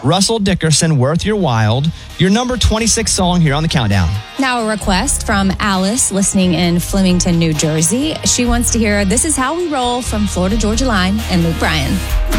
Russell Dickerson, Worth Your While, your number 26 song here on the countdown. Now a request from Alice listening in Flemington, New Jersey. She wants to hear This Is How We Roll from Florida Georgia Line and Luke Bryan.